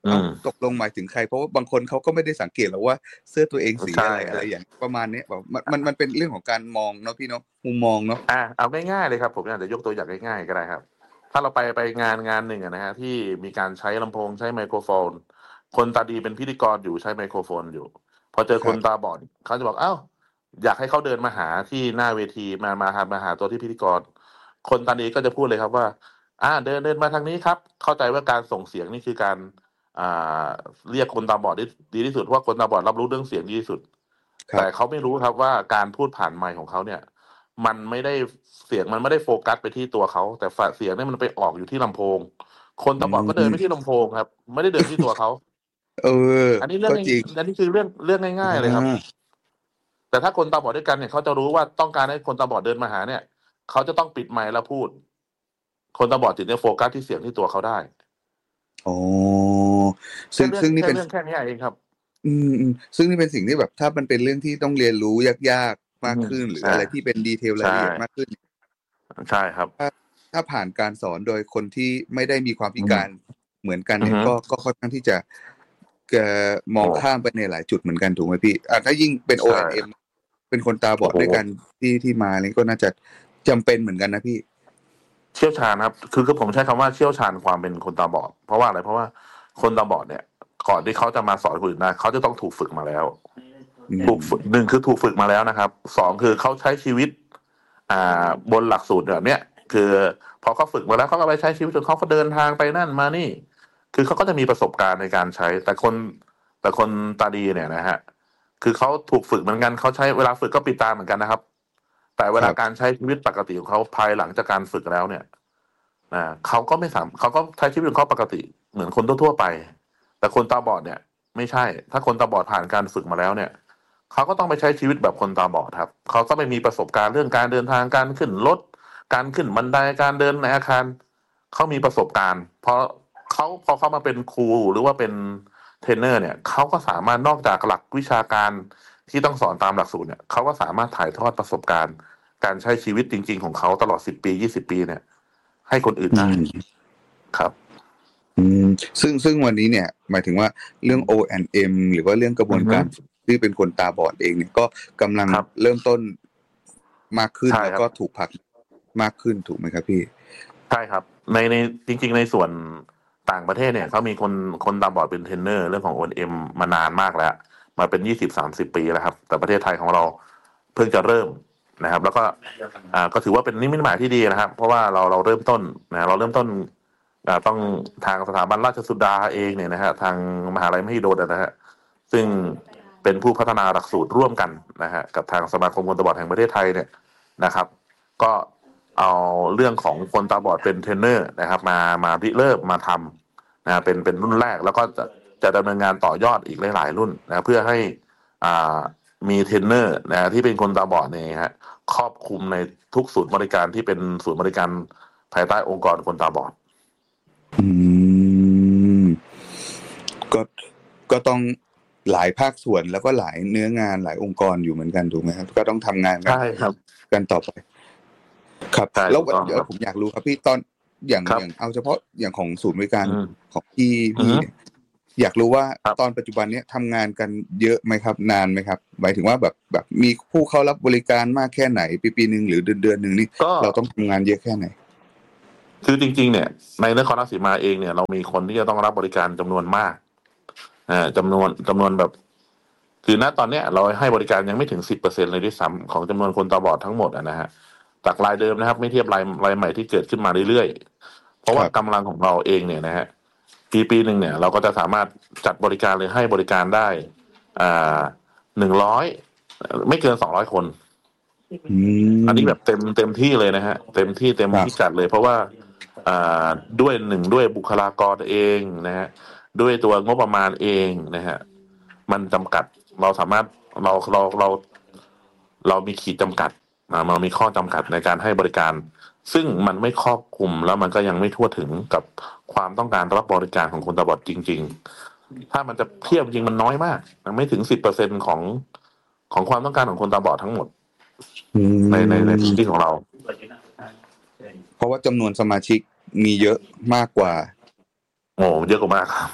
เอ้าตกลงหมายถึงใครเพราะว่าบางคนเขาก็ไม่ได้สังเกตหรอกว่าเสื้อตัวเองสีอะไรอะไรอย่างประมาณนี้แบบมันมันมันเป็นเรื่องของการมองเนาะพี่เนาะมุมมองเนาะอ่าเอาง่ายๆเลยครับผมอาจจะยกตัวอย่างง่ายๆก็ได้ครับถ้าเราไปไปงานงานหนึ่งนะฮะที่มีการใช้ลำโพงใช้ไมโครโฟนคนตาดีเป็นพิธีกรอยู่ใช้ไมโครโฟนอยู่พอเจอคนตาบอดเขาจะบอกเอ้าอยากให้เขาเดินมาหาที่หน้าเวทีมามาหามาหาตัวที่พิธีกรคนตาดีก็จะพูดเลยครับว่าอ่าเดินเดินมาทางนี้ครับเข้าใจว่าการส่งเสียงนี่คือการอ่าเรียกคนตาบอดได้ดีที่สุดเพราะคนตาบอดรับรู้เรื่องเสียงดีที่สุดแต่เขาไม่รู้ครับว่าการพูดผ่านไมค์ของเขาเนี่ยมันไม่ได้เสียงมันไม่ได้โฟกัสไปที่ตัวเขาแต่ฝ่าเสียงเนี่ยมันไปออกอยู่ที่ลำโพงคนตาบอดก็เดินไปที่ลำโพงครับไม่ได้เดินที่ตัวเขาเอออันนี้เรื่องอันนี้คือเรื่องเรื่องง่ายๆเลยครับแต่ถ้าคนตาบอดด้วยกันเนี่ยเขาจะรู้ว่าต้องการให้คนตาบอดเดินมาหาเนี่ยเขาจะต้องปิดไมค์แล้วพูดคนตาบอดถึงจะโฟกัสที่เสียงที่ตัวเขาได้อ๋อซึ่งซึ่งนี่เป็นเรื่องแค่นี้เองครับอืมซึ่งนี่เป็นสิ่งที่แบบถ้ามันเป็นเรื่องที่ต้องเรียนรู้ยากๆมากขึ้นหรืออะไรที่เป็นดีเทลรายละเอียดมากขึ้นใช่ครับถ้าถ้าผ่านการสอนโดยคนที่ไม่ได้มีความพิการเหมือนกันเนี่ยก็ก็ค่อนข้างที่จะมองข้ามไปในหลายจุดเหมือนกันถูกไหมพี่อ่ะถ้ายิ่งเป็น โอ แอนด์ เอ็ม เป็นคนตาบอดด้วยกันที่ที่มานี่ก็น่าจะจำเป็นเหมือนกันนะพี่เชี่ยวชาญครับคือคือผมใช้คำว่าเชี่ยวชาญความเป็นคนตาบอดเพราะว่าอะไรเพราะว่าคนตาบอดเนี่ยก่อนที่เขาจะมาสอนคนอื่นได้เขาจะต้องถูกฝึกมาแล้วถูกฝึกหนึ่งคือถูกฝึกมาแล้วนะครับสองคือเขาใช้ชีวิตอ่าบนหลักสูตรแบบเนี้ยคือพอเขาฝึกมาแล้วเขาก็ไปใช้ชีวิตจนเขาก็เดินทางไปนั่นมานี่คือเขาก็จะมีประสบการณ์ในการใช้แต่คนแต่คนตาดีเนี่ยนะฮะคือเขาถูกฝึกเหมือนกันเขาใช้เวลาฝึกก็ปิดตาเหมือนกันนะครับแต่เวลาการใช้ชีวิตปกติของเขาภายหลังจากการฝึกแล้วเนี่ยอ่าเขาก็ไม่สามเขาก็ใช้ชีวิตของเขาปกติเหมือนคนทั่วๆไปแต่คนตาบอดเนี่ยไม่ใช่ถ้าคนตาบอดผ่านการฝึกมาแล้วเนี่ยเขาก็ต้องไปใช้ชีวิตแบบคนตาบอดครับเขาก็ไม่มีประสบการณ์เรื่องการเดินทางการขึ้นรถการขึ้นบันไดการเดินในอาคารเขามีประสบการณ์เพราะเขาพอเขามาเป็นครูหรือว่าเป็นเทรนเนอร์เนี่ยเขาก็สามารถนอกจากหลักวิชาการที่ต้องสอนตามหลักสูตรเนี่ยเขาก็สามารถถ่ายทอดประสบการณ์การใช้ชีวิตจริงๆของเขาตลอดสิบปียี่สิบปีเนี่ยให้คนอื่นได้ครับอืมซึ่งซึ่งวันนี้เนี่ยหมายถึงว่าเรื่อง โอ แอนด์ เอ็ม หรือว่าเรื่องกระบวนการที่เป็นคนตาบอดเองเนี่ยก็กำลังเริ่มต้นมากขึ้นแล้วก็ถูกผลักมากขึ้นถูกไหมครับพี่ใช่ครับในในจริงๆในส่วนต่างประเทศเนี่ยเขามีคนคนตาบอดเป็นเทรนเนอร์เรื่องของ โอ แอนด์ เอ็ม มานานมากแล้วมาเป็นยี่สิบสามสิบปีแล้วครับแต่ประเทศไทยของเราเพิ่งจะเริ่มนะครับแล้วก็อ่าก็ถือว่าเป็นนิมิตหมายที่ดีนะครับเพราะว่าเราเราเริ่มต้นนะเราเริ่มต้นอ่าต้องทางสถาบันราชสุดาเองเนี่ยนะฮะทางมหาลัยมหิดลนะฮะซึ่งเป็นผู้พัฒนาหลักสูตรร่วมกันนะฮะกับทางสมาคมคนตาบอดแห่งประเทศไทยเนี่ยนะครับก็เอาเรื่องของคนตาบอดเป็นเทรนเนอร์นะครับมามาริเริ่มมาทำนะเป็นเป็นรุ่นแรกแล้วก็จะจะดำเนินงานต่อยอดอีกหลายๆรุ่นนะเพื่อให้อ่ามีเทรนเนอร์นะที่เป็นคนตาบอดเนี่ยฮะครอบคลุมในทุกศูนย์บริการที่เป็นศูนย์บริการภายใต้องค์กรคนตาบอดอืมก็ก็ต้องหลายภาคส่วนแล้วก็หลายเนื้องานหลายองค์กรอยู่เหมือนกันถูกไหมครับก็ต้องทำงานกันใช่ครับกันต่อไปครับแล้วเดี๋ยวผมอยากรู้ครับพี่ตอนอย่างอย่างเอาเฉพาะอย่างของศูนย์บริการของพี่พี่อยากรู้ว่าตอนปัจจุบันนี้ทำงานกันเยอะไหมครับนานไหมครับหมายถึงว่าแบบแบบมีผู้เข้ารับบริการมากแค่ไหนปีปีนึงหรือเดือนเดือนนึงนี่เราต้องทำงานเยอะแค่ไหนคือจริงๆเนี่ยในนครราชสีมาเองเนี่ยเรามีคนที่จะต้องรับบริการจำนวนมากอ่าจำนวนจำนวนแบบคือณตอนเนี้ยเราให้บริการยังไม่ถึงสิบเปอร์เซ็นต์เลยด้วยซ้ำของจำนวนคนตาบอดทั้งหมดนะฮะจากรายเดิมนะครับไม่เทียบรายรายใหม่ที่เกิดขึ้นมาเรื่อยๆเพราะว่ากำลังของเราเองเนี่ยนะฮะปีปีหนึ่งเนี่ยเราก็จะสามารถจัดบริการหรือให้บริการได้อ่าหนึ่งร้อยไม่เกินสองร้อยคนอันนี้แบบเต็มเต็มที่เลยนะฮะเต็มที่เต็มที่จัดเลยเพราะว่าอ่าด้วยหนึ่งด้วยบุคลากรเองนะฮะด้วยตัวงบประมาณเองนะฮะมันจำกัดเราสามารถเราเราเราเรามีขีดจำกัดมันมีข้อจำกัดในการให้บริการซึ่งมันไม่ครอบคลุมแล้วมันก็ยังไม่ทั่วถึงกับความต้องการรับบริการของคนตาบอดจริงๆถ้ามันจะเทียบจริงมันน้อยมากมันไม่ถึงสิบเปอร์เซ็นต์ของของความต้องการของคนตาบอดทั้งหมดในในในพื้นที่ของเราเพราะว่าจำนวนสมาชิกมีเยอะมากกว่าโอ้เยอะกว่ามากครับ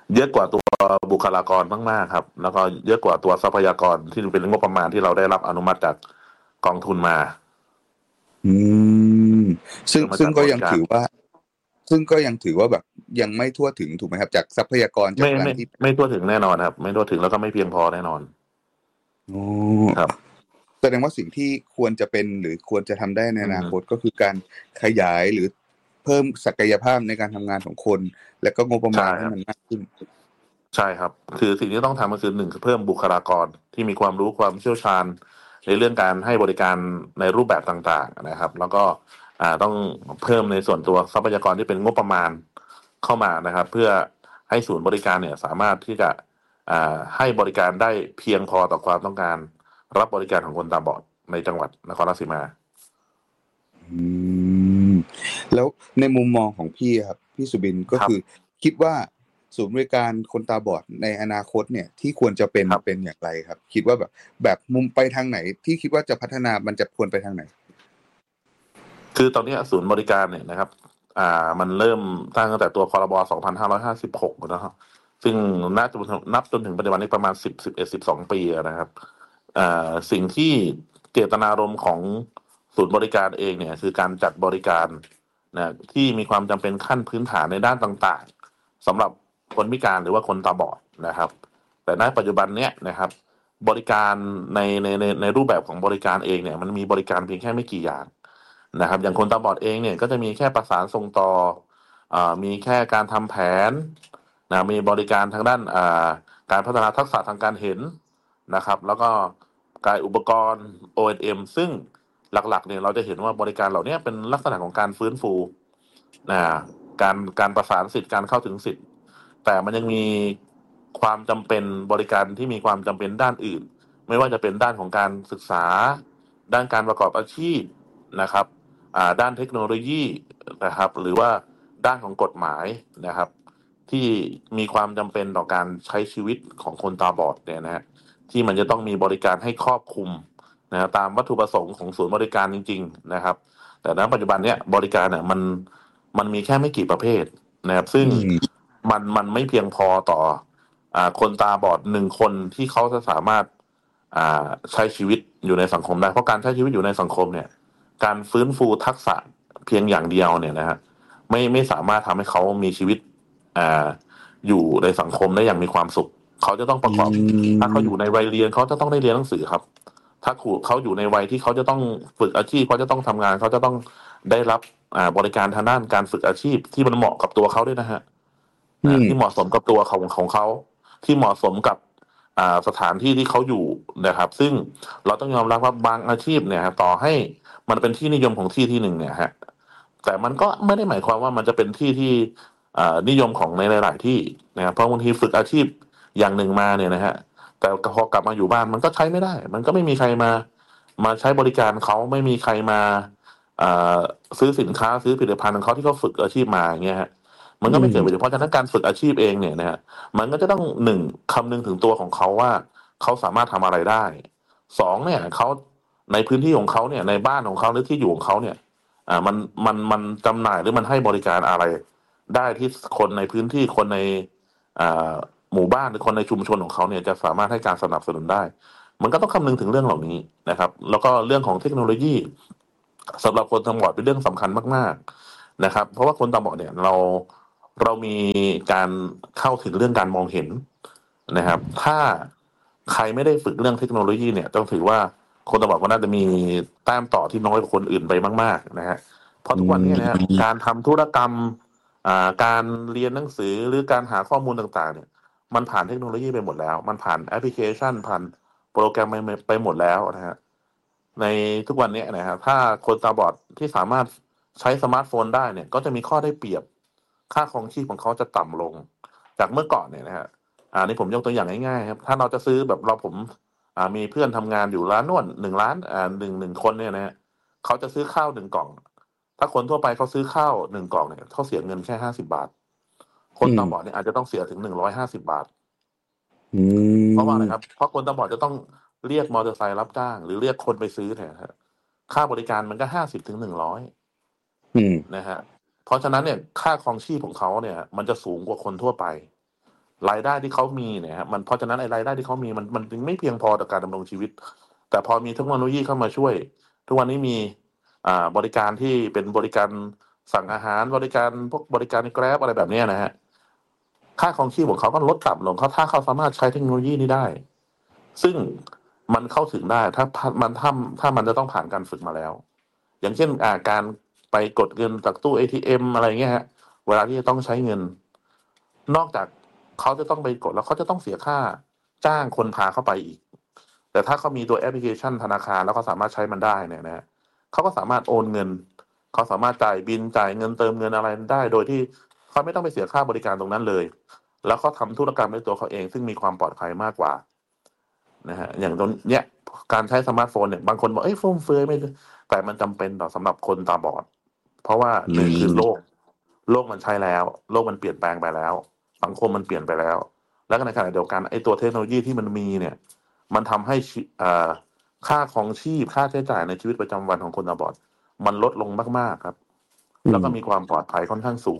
เยอะกว่าตัวบุคลากรมากๆครับแล้วก็เยอะกว่าตัวทรัพยากรที่เป็นงบประมาณที่เราได้รับอนุมัติจากกองทุนมาอืมซึ่งเพื่อมาซึ่งก็จัดบริการยังถือว่า ซึ่งก็ยังถือว่าแบบยังไม่ทั่วถึงถูกไหมครับจากทรัพยากรจากไม่ไม่การที่ไม่ทั่วถึงแน่นอนครับไม่ทั่วถึงแล้วก็ไม่เพียงพอแน่นอนโอ้ครับแสดงว่าสิ่งที่ควรจะเป็นหรือควรจะทำได้ในอือนาคตมก็คือการขยายหรือเพิ่มศักยภาพในการทำงานของคน และก็งบประใช่มาณให้ครับมันมากขึ้นใช่ครับคือสิ่งที่ต้องทำก็คือหนึ่งคือเพิ่มบุคลากรที่มีความรู้ความเชี่ยวชาญในเรื่องการให้บริการในรูปแบบต่างๆนะครับแล้วก็อ่าต้องเพิ่มในส่วนตัวทรัพยากรที่เป็นงบประมาณเข้ามานะครับเพื่อให้ศูนย์บริการเนี่ยสามารถที่จะอ่าให้บริการได้เพียงพอต่อความต้องการรับบริการของคนตาบอดในจังหวัดนครราชสีมาอืมแล้วในมุมมองของพี่ครับพี่สุบินก็ครับคือคิดว่าศูนย์บริการคนตาบอดในอนาคตเนี่ยที่ควรจะเป็นครับเป็นอย่างไรครับคิดว่าแบบแบบมุมไปทางไหนที่คิดว่าจะพัฒนามันจะควรไปทางไหนคือตอนนี้ศูนย์บริการเนี่ยนะครับอ่ามันเริ่มตั้งแต่ตัวพรบสองพันห้าร้อยห้าสิบหกนะครับซึ่งนับจนนับจนถึงปัจจุบันนี้ประมาณสิบสิบเอ็ดสิบสองปีนะครับอ่าสิ่งที่เจตนารมณ์ของศูนย์บริการเองเนี่ยคือการจัดบริการนะที่มีความจำเป็นขั้นพื้นฐานในด้านต่างๆสำหรับคนพิการหรือว่าคนตาบอดนะครับแต่ณปัจจุบันเนี้ยนะครับบริการในในในในรูปแบบของบริการเองเนี่ยมันมีบริการเพียงแค่ไม่กี่อย่าง นะครับอย่างคนตาบอดเองเนี่ยก็จะมีแค่ประสานส่งต่ออ่ามีแค่การทำแผนนะมีบริการทางด้านอ่าการพัฒนาทักษะทางการเห็นนะครับแล้วก็การอุปกรณ์ โอ เอ็น เอ็ม ซึ่งหลักๆเนี่ยเราจะเห็นว่าบริการเหล่านี้เป็นลักษณะของการฟื้นฟูนะการการประสานสิทธิ์การเข้าถึงสิทธิ์แต่มันยังมีความจำเป็นบริการที่มีความจำเป็นด้านอื่นไม่ว่าจะเป็นด้านของการศึกษาด้านการประกอบอาชีพนะครับ อ่าด้านเทคโนโลยีนะครับหรือว่าด้านของกฎหมายนะครับที่มีความจำเป็นต่อการใช้ชีวิตของคนตาบอดเนี่ยนะฮะที่มันจะต้องมีบริการให้ครอบคลุมนะตามวัตถุประสงค์ของศูนย์บริการจริงๆนะครับแต่ณปัจจุบันเนี้ยบริการเนี่ยมันมันมีแค่ไม่กี่ประเภทนะครับซึ่งอืมมันมันไม่เพียงพอต่ออ่าคนตาบอดหนึ่งคนที่เขาจะสามารถอ่าใช้ชีวิตอยู่ในสังคมได้เพราะการใช้ชีวิตอยู่ในสังคมเนี่ย การฟื้นฟูทักษะเพียงอย่างเดียวเนี่ยนะฮะไม่ไม่สามารถทำให้เขามีชีวิตอ่าอยู่ในสังคมได้อย่างมีความสุขเขาจะต้องปอืระกอบถ้าเขาอยู่ในมวัยเรียนเขาจะต้องได้เรียนหนังสือครับถ้าเขาอยู่ในวัยที่เขาจะต้องฝึกอาชีพเขาจะต้องทำงานเขาจะต้องได้รับอ่าบริการทางด้านการฝึกอาชีพที่มันเหมาะกับตัวเขาด้วยนะฮะอืนะมที่เหมาะสมกับตัวของของเขาที่เหมาะสมกับอ่าสถานที่ที่เขาอยู่นะครับซึ่งเราต้องยอมรับว่าบางอาชีพเนี่ยฮะต่อให้ มันเป็นที่นิยมของที่ที่หนึ่งเนี่ยฮะแต่มันก็ไม่ได้หมายความว่ามันจะเป็นที่ที่อ่านิยมของในหลายๆที่นะครับเพราะบางทีฝึกอาชีพอย่างหนึ่งมาเนี่ยนะฮะแต่พอกลับมาอยู่บ้านมันก็ใช้ไม่ได้มันก็ไม่มีใครมามาใช้บริการเขาไม่มีใครมาอ่าซื้อสินค้าซื้อผลิตภัณฑ์ของเขาที่เขาฝึกอาชีพมาอย่างเงี้ยฮะมันก็อืไม่เกิดประโยชน์เพมราะฉะนั้นการฝึกอาชีพเองเนี่ยนะฮะมันก็จะต้องหนึ่งคำนึงถึงตัวของเขาว่าเขาสามารถทำอะไรได้สองเนี่ยเขา ในพื้นที่ของเขาเนี่ยในบ้านของเขาหรือที่อยู่ของเขาเนี่ยอ่ามันมันมันจำหน่ายหรือมันให้บริการอะไรได้ที่คนในพื้นที่คนในอ่าหมู่บ้านหรือคนในชุมชนของเขาเนี่ยจะสามารถให้การสนับสนุนได้มันก็ต้องคำนึงถึงเรื่องเหล่านี้นะครับแล้วก็เรื่องของเทคโนโลยีสำหรับคนตาบอดเป็นเรื่องสำคัญมากๆนะครับเพราะว่าคนตาบอดเนี่ยเราเรามีการเข้าถึงเรื่องการมองเห็นนะครับถ้าใครไม่ได้ฝึกเรื่องเทคโนโลยีเนี่ยต้องถือว่า คนตาบอดก็น่าจะมีแต้มต่อที่น้อยกว่าคนอื่นไปมากๆนะฮะเพราะอืทุกวันนี้นะฮะมการทำธุรกรรมอ่าการเรียนหนังสือหรือการหาข้อมูลต่างๆเนี่ยมันผ่านเทคโนโลยีไปหมดแล้วมันผ่านแอปพลิเคชันผ่านโปรแกรมไปไปหมดแล้วนะฮะในทุกวันนี้นะฮะถ้าคนตาบอดที่สามารถใช้สมาร์ทโฟนได้เนี่ยก็จะมีข้อได้เปรียบค่าครองชีพของเขาจะต่ำลงจากเมื่อก่อนเนี่ยนะฮะอ่านี่ผมยกตัวอย่างง่ายๆครับถ้าเราจะซื้อแบบเราผม อ่ามีเพื่อนทำงานอยู่ร้านนวดหนึ่งร้านอ่าหนึ่งหนึ่งคนเนี่ยนะฮะเขาจะซื้อข้าวหนึ่งกล่องถ้าคนทั่วไปเขาซื้อข้าวหนึ่งกล่องเนี่ยเขาเสียเงินแค่ห้าสิบบาทคนอืมตาบอดเนี่ยอาจจะต้องเสียถึงหนึ่งร้อยห้าสิบบาทอืเพราะว่าอะไรมครับเพราะคนตาบอดจะต้องเรียกมอเตอร์ไซค์รับจ้างหรือเรียกคนไปซื้อเนี่ยฮะค่าบริการมันก็ห้าสิบถึงหนึ่งร้อยอืมนะฮะเพราะฉะนั้นเนี่ยค่าครองชีพของเขาเนี่ยมันจะสูงกว่าคนทั่วไปรายได้ที่เขามีเนี่ยครับมันเพราะฉะนั้นไอ้รายได้ที่เขามีมันมันจึงไม่เพียงพอต่อการดำรงชีวิตแต่พอมีเทคโนโลยีเข้ามาช่วยทุกวันนี้มีอ่าบริการที่เป็นบริการสั่งอาหารบริการพวกบริการใน Grab อะไรแบบเนี้ยนะฮะค่าครองชีพของเขาก็ลดต่ำลงเขาถ้าเขาสามารถใช้เทคโนโลยีนี้ได้ซึ่งมันเข้าถึงได้ถ้ามันถ้าถ้ามันจะต้องผ่านการฝึกมาแล้วอย่างเช่นอ่าการไปกดเงินจากตู้ เอ ที เอ็ม อะไรเงี้ยฮะเวลาที่จะต้องใช้เงินนอกจากเขาจะต้องไปกดแล้วเขาจะต้องเสียค่าจ้างคนพาเข้าไปอีกแต่ถ้าเขามีตัวแอปพลิเคชันธนาคารแล้วเขาสามารถใช้มันได้เนี่ยนะเขาก็สามารถโอนเงินเขาสามารถจ่ายบิลจ่ายเงินเติมเงินอะไรได้โดยที่เขาไม่ต้องไปเสียค่าบริการตรงนั้นเลยแล้วเขาทำธุรกรรมด้วยตัวเขาเองซึ่งมีความปลอดภัยมากกว่านะฮะอย่างตรงเนี้ยการใช้สมาร์ทโฟนเนี่ยบางคนบอกเอ้ยฟุ่มเฟือยไม่แต่มันจำเป็นต่อสำหรับคนตาบอดเพราะว่าหนึ่งคือโลกโลกมันใช้แล้วโลกมันเปลี่ยนแปลงไปแล้วสังคมมันเปลี่ยนไปแล้วแล้วก็ในขณะเดียวกันไอ้ตัวเทคโนโลยีที่มันมีเนี่ยมันทำให้อ่าค่าของชีพค่าใช้จ่ายในชีวิตประจำวันของคนตาบอดมันลดลงมากๆครับแล้วก็มีความปลอดภัยค่อนข้างสูง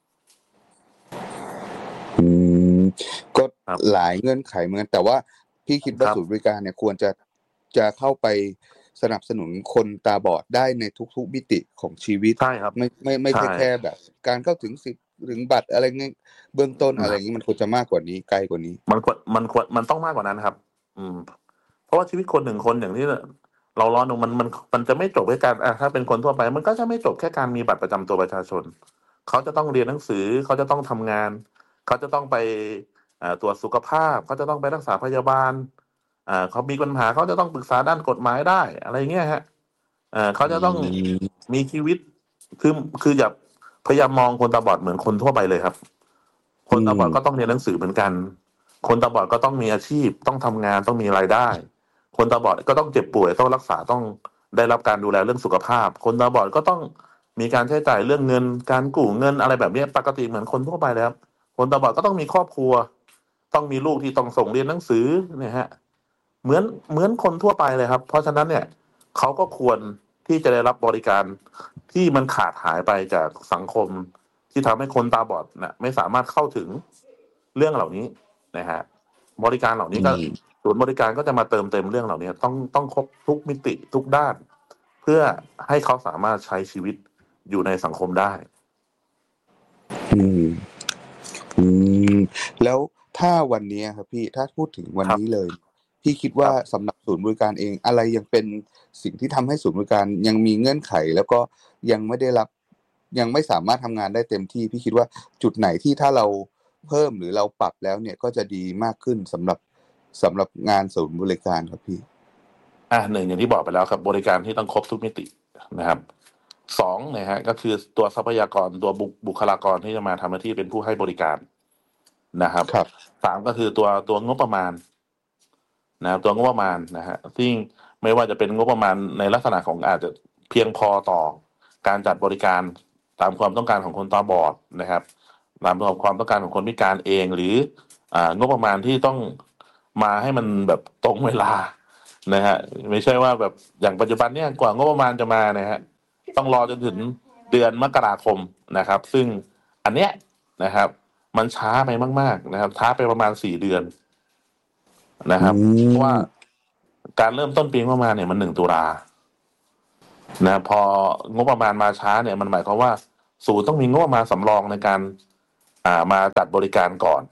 อืมก็หลายเงื่อนไขเหมือนกันแต่ว่าพี่คิดว่าศูนย์บริการเนี่ยควรจะจะเข้าไปสนับสนุนคนตาบอดได้ในทุกๆมิติของชีวิตใช่ครับไม่ไม่ไม่ใช่แค่แบบการเข้าถึงสิทธิ์ถึงบัตรอะไรเงี้ยเบื้องต้นอะไรอย่างนี้มันควรจะมากกว่านี้ไกลกว่านี้มันควรมันควรมันต้องมากกว่านั้นครับอืมเพราะว่าชีวิตคนหนึ่งคนอย่างที่เราล้อดูมันมันมันจะไม่จบแค่การอ่ะถ้าเป็นคนทั่วไปมันก็จะไม่จบแค่การมีบัตรประจำตัวประชาชนเขาจะต้องเรียนหนังสือเขาจะต้องทำงานเขาจะต้องไปอ่าตรวจสุขภาพเขาจะต้องไปรักษาพยาบาลอ่าเขามีปัญหาเขาจะต้องปรึกษาด้านกฎหมายได้อะไรเงี้ยฮะอ่าเขาจะต้องมีชีวิตคือคืออย่าพยายามมองคนตาบอดเหมือนคนทั่วไปเลยครับคนตาบอดก็ต้องเรียนหนังสือเหมือนกันคนตาบอดก็ต้องมีอาชีพต้องทำงานต้องมีรายได้คนตาบอดก็ต้องเจ็บป่วยต้องรักษาต้องได้รับการดูแลเรื่องสุขภาพคนตาบอดก็ต้องมีการใช้จ่ายเรื่องเงินการกู้เงินอะไรแบบนี้ปกติเหมือนคนทั่วไปเลยครับคนตาบอดก็ต้องมีครอบครัวต้องมีลูกที่ต้องส่งเรียนหนังสือเนี่ยฮะเหมือนเหมือนคนทั่วไปเลยครับเพราะฉะนั้นเนี่ยเขาก็ควรที่จะได้รับบริการที่มันขาดหายไปจากสังคมที่ทำให้คนตาบอดนะไม่สามารถเข้าถึงเรื่องเหล่านี้นะฮะบริการเหล่านี้ก็ศูนย์บริการก็จะมาเติมเต็มเรื่องเหล่านี้ต้องต้องครบทุกมิติทุกด้านเพื่อให้เขาสามารถใช้ชีวิตอยู่ในสังคมได้อืมอืมแล้วถ้าวันนี้ครับพี่ถ้าพูดถึงวันนี้เลยพี่คิดว่าสำหรับศูนย์บริการเองอะไรยังเป็นสิ่งที่ทำให้ศูนย์บริการยังมีเงื่อนไขแล้วก็ยังไม่ได้รับยังไม่สามารถทำงานได้เต็มที่พี่คิดว่าจุดไหนที่ถ้าเราเพิ่มหรือเราปรับแล้วเนี่ยก็จะดีมากขึ้นสำหรับสำหรับงานศูนย์บริการครับพี่อ่ะหนึ่งอย่างที่บอกไปแล้วครับบริการที่ต้องครบทุกมิตินะครับสองนะฮะก็คือตัวทรัพยากรตัวบุคลากรที่จะมาทำหน้าที่เป็นผู้ให้บริการนะครับสามก็คือตัวตัวงบประมาณนะตัวงบประมาณนะฮะซึ่งไม่ว่าจะเป็นงบประมาณในลักษณะของอาจจะเพียงพอต่อการจัดบริการตามความต้องการของคนตาบอดนะครับตามความต้องการของคนพิการเองหรืออ่างบประมาณที่ต้องมาให้มันแบบตรงเวลานะฮะไม่ใช่ว่าแบบอย่างปัจจุบันเนี่ยกว่างบประมาณจะมานะฮะต้องรอจนถึงเดือนมกราคมนะครับซึ่งอันเนี้ยนะครับมันช้าไปมากๆนะครับช้าไปประมาณสี่เดือนนะครับเพราะว่าการเริ่มต้นปีงบประมาณเนี่ยมันหนึ่งตุลานะพองบประมาณมาช้าเนี่ยมันหมายความว่าศูนย์ต้องมีงบประมาณสำรองในการอ่ามาจัดบริการก่อน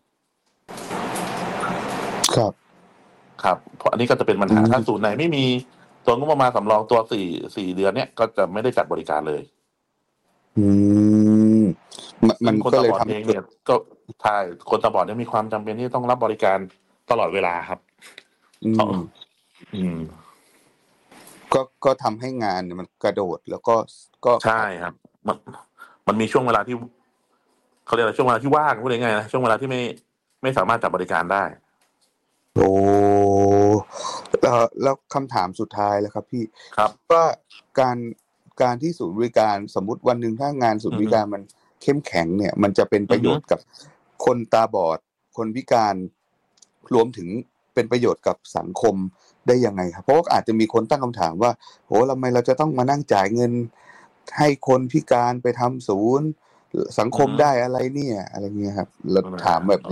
ครับครับเพราะอันนี้ก็จะเป็นปัญหาถ้าศูนย์ไหนไม่มีตัวงบประมาณสำรองตัวสี่สี่เดือนเนี้ยก็จะไม่ได้จัดบริการเลยอืมมันคนตาบอดเองเนี่ยก็ใช่คนตาบอดเนี่ยมีความจำเป็นที่ต้องรับบริการตลอดเวลาครับอืมอืมก็ก็ทำให้งานเนี่ยมันกระโดดแล้วก็ก็ใช่ครับมันมันมีช่วงเวลาที่เขาเรียกอะไรช่วงเวลาที่ว่างพูดง่ายๆนะช่วงเวลาที่ไม่ไม่สามารถจับบริการได้โอ้เอ่อแล้วคำถามสุดท้ายแล้วครับพี่ครับว่าการการที่ศูนย์บริการสมมุติวันนึงถ้างานศูนย์บริการมันเข้มแข็งเนี่ยมันจะเป็นประโยชน์กับคนตาบอดคนพิการรวมถึงเป็นประโยชน์กับสังคมได้ยังไงครับเพราะว่าอาจจะมีคนตั้งคำถามว่าโหทำไมเราจะต้องมานั่งจ่ายเงินให้คนพิการไปทำศูนย์สังคมได้อะไรเนี่ยอะไรเงี้ยครับเราถามแบบนี้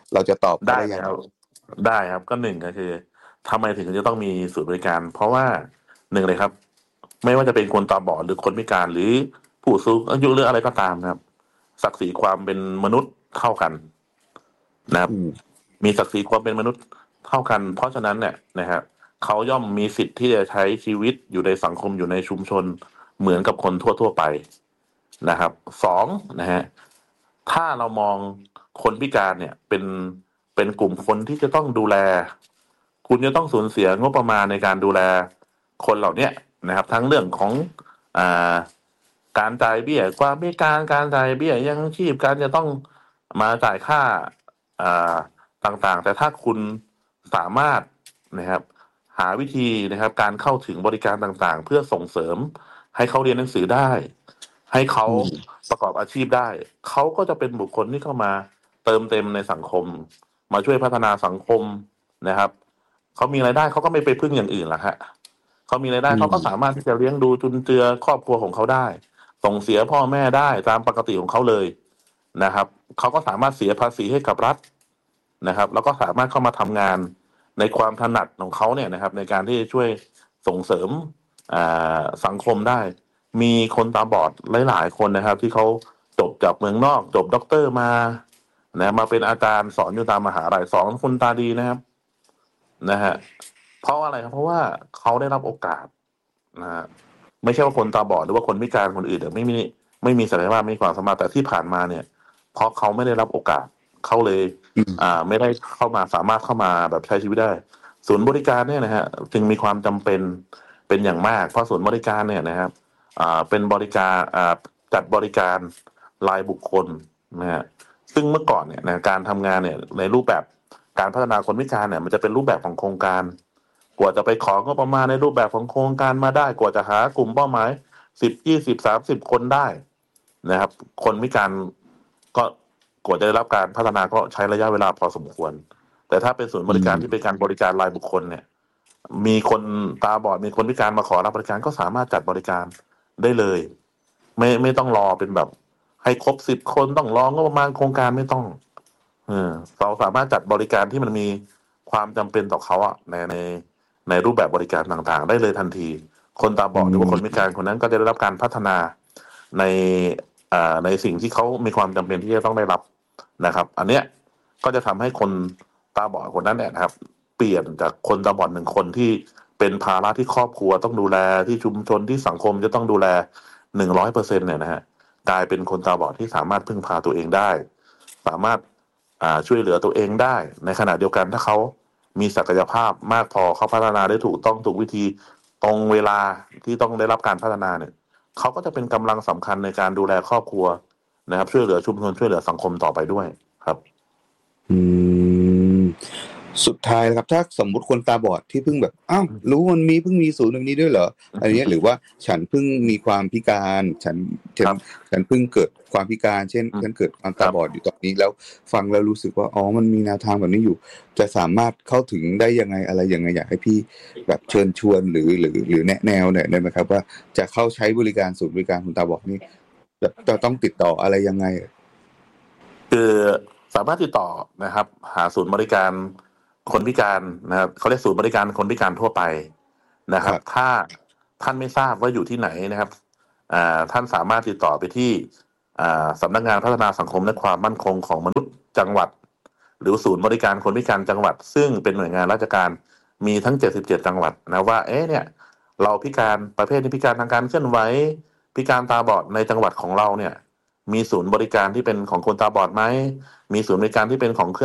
เราจะตอบเขาได้ได้เลยัยงครับได้ครับก็หนึ่งก็คือทำไมถึงจะต้องมีศูนย์บริการ เพราะว่าหนึ่งเลยครับ ไม่ว่าจะเป็นคนตาบอดหรือคนพิการหรือผู้สูงอายุหรืออะไรก็ตามนะครับ ศักดิ์ศรีความเป็นมนุษย์เท่ากันนะครับอืมมีศักดิ์ศรีความเป็นมนุษย์เท่ากัน เพราะฉะนั้นเนี่ยนะครับเขาย่อมมีสิทธิ์ที่จะใช้ชีวิตอยู่ในสังคมอยู่ในชุมชนเหมือนกับคนทั่วๆไปนะครับสองนะฮะถ้าเรามองคนพิการเนี่ยเป็นเป็นกลุ่มคนที่จะต้องดูแล คุณจะต้องสูญเสียงบประมาณในการดูแลคนเหล่านี้นะครับ ทั้งเรื่องของอ่าการจ่ายเบี้ยความพิการการจ่ายเบี้ยยังชีพการจะต้องมาจ่ายค่าอ่าต่างๆ แต่ถ้าคุณสามารถนะครับ หาวิธีนะครับ การเข้าถึงบริการต่างๆ เพื่อส่งเสริมให้เขาเรียนหนังสือได้ ให้เขาอืมประกอบอาชีพได้ เขาก็จะเป็นบุคคลที่เข้ามาเติมเต็มในสังคม มาช่วยพัฒนาสังคมนะครับ เขามีรายได้เขาก็ไม่ไปพึ่งอย่างอื่นละฮะเขามีรายได้อืมเขาก็สามารถที่จะเลี้ยงดูจุนเจือครอบครัวของเขาได้ ส่งเสียพ่อแม่ได้ตามปกติของเขาเลยนะครับ เขาก็สามารถเสียภาษีให้กับรัฐนะครับ แล้วก็สามารถเข้ามาทำงานในความถนัดของเขาเนี่ยนะครับ ในการที่จะช่วยส่งเสริมอ่าสังคมได้ มีคนตาบอดหลายๆคนนะครับ ที่เขาจบจากเมืองนอก จบด็อกเตอร์มานะมาเป็นอาจารย์สอนอยู่ตามมหาลัยสอนคนตาดีนะครับนะฮะเพราะอะไรครับเพราะว่าเขาได้รับโอกาสนะฮะไม่ใช่ว่าคนตาบอดหรือว่าคนพิการคนอื่นเนี่ยไม่มีไม่มีศักยภาพไม่มีความสามารถแต่ที่ผ่านมาเนี่ย เพราะเขาไม่ได้รับโอกาสเขาเลยอืมอ่าไม่ได้เข้ามาสามารถเข้ามาแบบใช้ชีวิตได้ ศูนย์บริการเนี่ยนะฮะจึงมีความจำเป็นเป็นอย่างมาก เพราะศูนย์บริการเนี่ยนะครับอ่าเป็นบริการอ่าจัดบริการรายบุคคลนะฮะซึ่งเมื่อก่อนเนี่ยนะการทำงานเนี่ยในรูปแบบการพัฒนาคนพิการเนี่ยมันจะเป็นรูปแบบของโครงการ กว่าจะไปของบประมาณในรูปแบบของโครงการมาได้ กว่าจะหากลุ่มเป้าหมายสิบยี่สิบสามสิบคนได้นะครับ คนพิการก็กว่าจะได้รับการพัฒนาก็ใช้ระยะเวลาพอสมควร แต่ถ้าเป็นศูนย์บริการอืมที่เป็นการบริการรายบุคคลเนี่ย มีคนตาบอดมีคนพิการมาขอรับบริการก็สามารถจัดบริการได้เลย ไม่ไม่ต้องรอเป็นแบบ ให้ครบสิบคนต้องรองบประมาณโครงการไม่ต้องเออเราสามารถจัดบริการที่มันมีความจำเป็นต่อเขาอะในในในรูปแบบบริการต่างๆ ได้เลยทันที คนตาบอดหรือว่าคนพิการคนนั้นก็จะได้รับการพัฒนาในอ่าในสิ่งที่เขามีความจำเป็นที่จะต้องได้รับนะครับ อันเนี้ยก็จะทำให้คนตาบอดคนนั้นเนี่ยนะครับ เปลี่ยนจากคนตาบอดหนึ่งคนที่เป็นภาระที่ครอบครัวต้องดูแลที่ชุมชนที่สังคมจะต้องดูแลหนึ่งร้อยเปอร์เซ็นต์เนี่ยนะฮะกลายเป็นคนตาบอดที่สามารถพึ่งพาตัวเองได้ สามารถอ่าช่วยเหลือตัวเองได้ ในขณะเดียวกันถ้าเขามีศักยภาพมากพอเขาพัฒนาได้ถูกต้องถูกวิธีตรงเวลาที่ต้องได้รับการพัฒนาเนี่ยเขาก็จะเป็นกำลังสำคัญในการดูแลครอบครัวนะครับ ช่วยเหลือชุมชนช่วยเหลือสังคมต่อไปด้วยครับอืมสุดท้ายนะครับ ถ้าสมมุติคนตาบอดที่เพิ่งแบบอ้าวรู้มันมีเพิ่งมีศูนย์แบบนี้ด้วยเหรออันนี้หรือว่าฉันเพิ่งมีความพิการฉันฉันครับฉันเพิ่งเกิดความพิการเช่นอืมฉันเกิดความตาบอดอยู่ตอนนี้แล้วฟังแล้วรู้สึกว่าอ๋อมันมีแนวทางแบบนี้อยู่ จะสามารถเข้าถึงได้ยังไงอะไรยังไงอยากให้พี่แบบเชิญชวนหรือหรือหรือแนะแนวหน่อยได้ไหมครับว่าจะเข้าใช้บริการศูนย์บริการคนตาบอดนี่จะจะต้องติดต่ออะไรยังไงคือสามารถติดต่อนะครับ หาศูนย์บริการคนพิการนะครับเขาเรียกศูนย์บริการคนพิการทั่วไปนะครับครับถ้าท่านไม่ทราบว่าอยู่ที่ไหนนะครับอ่าท่านสามารถติดต่อไปที่อ่าสำนักงานพัฒนาสังคมและความมั่นคงของมนุษย์จังหวัด หรือศูนย์บริการคนพิการจังหวัด ซึ่งเป็นหน่วยงานราชการมีทั้งเจ็ดสิบเจ็ดจังหวัดนะว่าเอ๊ะเนี่ย เราพิการประเภทนี้พิการทางการเคลื่อนไหวพิการตาบอดในจังหวัดของเราเนี่ย มีศูนย์บริการที่เป็นของคนตาบอดไหมมีศูนย์บริการที่เป็นของเครื่อง